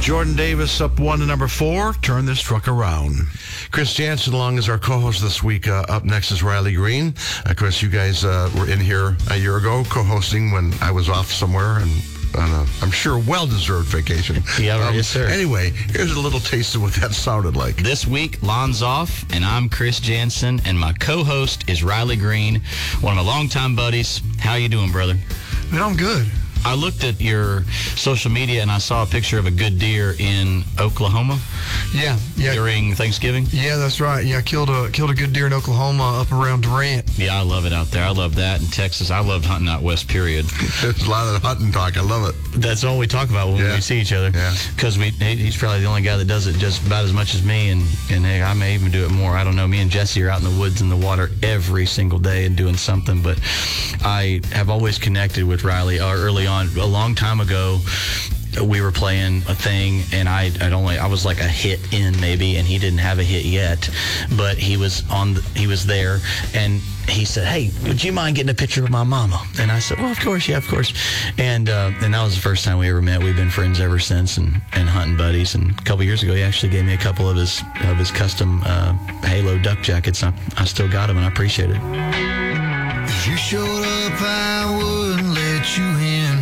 Jordan Davis up 1 to number 4. Turn this truck around. Chris Jansen along as our co-host this week. Up next is Riley Green. Chris, you guys were in here a year ago co-hosting when I was off somewhere and on a, I'm sure, well-deserved vacation. Yeah, yes, sir. Anyway, here's a little taste of what that sounded like. This week, Lon's off, and I'm Chris Jansen, and my co-host is Riley Green, one of my longtime buddies. How you doing, brother? Man, I'm good. I looked at your social media, and I saw a picture of a good deer in Oklahoma. Yeah. During Thanksgiving. Yeah, that's right. Yeah, killed a good deer in Oklahoma up around Durant. Yeah, I love it out there. I love that in Texas. I loved hunting out west. Period. There's a lot of hunting talk. I love it. That's all we talk about when we see each other. Yeah. Because he's probably the only guy that does it just about as much as me, and hey, I may even do it more. I don't know. Me and Jesse are out in the woods in the water every single day and doing something. But I have always connected with Riley early on. A long time ago, we were playing a thing, and I was like a hit in maybe, and he didn't have a hit yet, but he was there, and he said, "Hey, would you mind getting a picture of my mama?" And I said, "Well, of course, yeah, of course." And that was the first time we ever met. We've been friends ever since, and hunting buddies. And a couple years ago, he actually gave me a couple of his custom Halo duck jackets. I still got them, and I appreciate it. If you showed up, I wouldn't let you in.